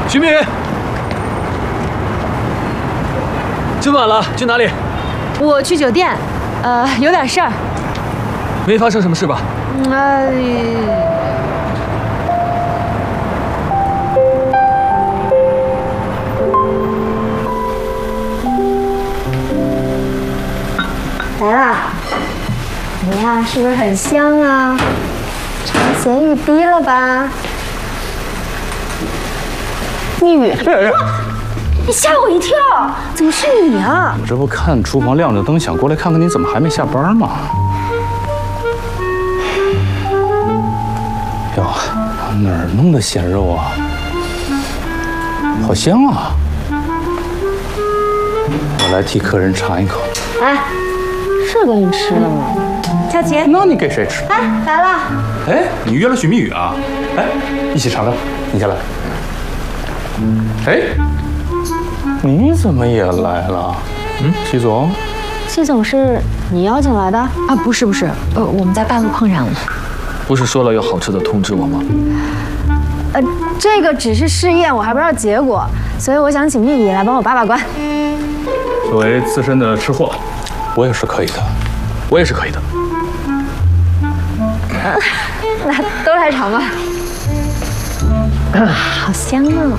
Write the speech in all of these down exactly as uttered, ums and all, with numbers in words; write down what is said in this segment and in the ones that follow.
徐明宇，这么晚了，去哪里？ 我去酒店，呃，有点事儿。 没发生什么事吧？ 嗯、呃。 来啦！怎么样？是不是很香啊？尝咸玉滴了吧？蜜语，你吓我一跳！怎么是你啊？ 我这不看厨房亮着灯，想过来看看你怎么还没下班吗？哟，哪儿弄的鲜肉啊？好香啊！我来替客人尝一口。 哎。 是给你吃的吗？ 佳琪， 那你给谁吃？ 哎，来了。 哎，你约了许蜜雨啊？哎，一起尝尝，你先来。哎，你怎么也来了？嗯，徐总。 季总是你邀请来的？ 啊，不是不是，呃，我们在半路碰上了。 不是说了有好吃的通知我吗？ 呃，这个只是试验，我还不知道结果，所以我想请蜜雨来帮我把把关。 作为资深的吃货。 我也是可以的， 我也是可以的。 那都来尝吧。好香啊！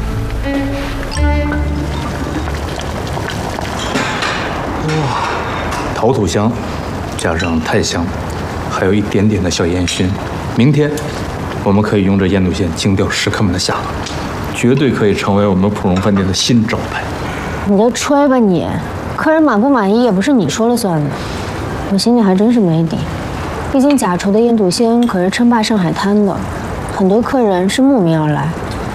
哇，陶土香，加上泰香，还有一点点的小烟熏。明天，我们可以用这腌笃鲜惊掉食客们的下巴，绝对可以成为我们普荣饭店的新招牌。 你就吹吧你。 客人满不满意也不是你说了算的，我心里还真是没底。毕竟假厨的腌笃鲜可是称霸上海滩的，很多客人是慕名而来。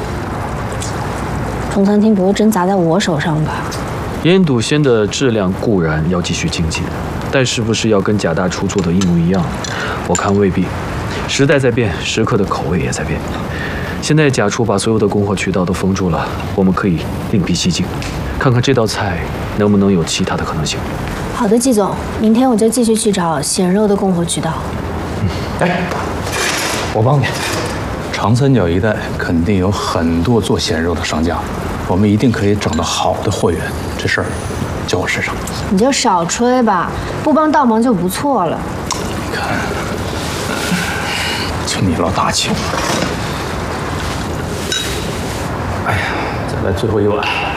中餐厅不会真砸在我手上吧？ 腌笃鲜的质量固然要继续精进，但是不是要跟贾大厨做的一模一样？我看未必。时代在变，食客的口味也在变。现在贾厨把所有的供货渠道都封住了，我们可以另辟蹊径。 看看这道菜能不能有其他的可能性。 好的，季总，明天我就继续去找鲜肉的供货渠道。 嗯，哎，我帮你。长三角一带肯定有很多做鲜肉的商家，我们一定可以找到好的货源。这事儿交我身上。 你就少吹吧，不帮倒忙就不错了。 你看，就你老大气了。哎呀，再来最后一碗。